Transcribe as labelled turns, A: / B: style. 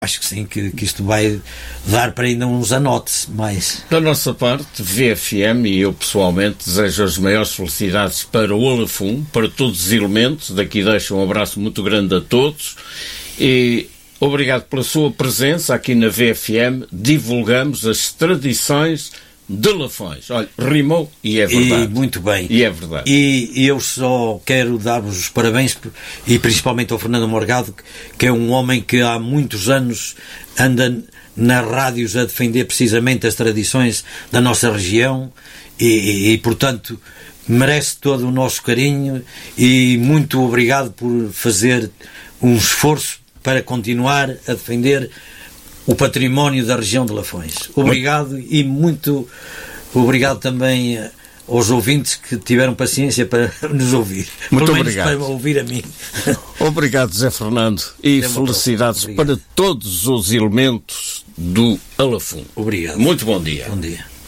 A: Acho que sim, que isto vai dar para ainda uns anotes mais.
B: Da nossa parte, VFM e eu pessoalmente desejo as maiores felicidades para o Alafum, para todos os elementos. Daqui deixo um abraço muito grande a todos e obrigado pela sua presença aqui na VFM. Divulgamos as tradições de Lafões. Olha, rimou e é verdade.
A: E muito bem.
B: E é verdade.
A: E eu só quero dar-vos os parabéns, e principalmente ao Fernando Morgado, que é um homem que há muitos anos anda nas rádios a defender precisamente as tradições da nossa região e portanto, merece todo o nosso carinho e muito obrigado por fazer um esforço para continuar a defender o património da região de Lafões. Obrigado e muito obrigado também aos ouvintes que tiveram paciência para nos ouvir.
B: Muito obrigado.
A: Para ouvir a mim.
B: Obrigado, Zé Fernando. E felicidades para todos os elementos do Alafum.
A: Obrigado.
B: Muito bom dia.
A: Bom dia.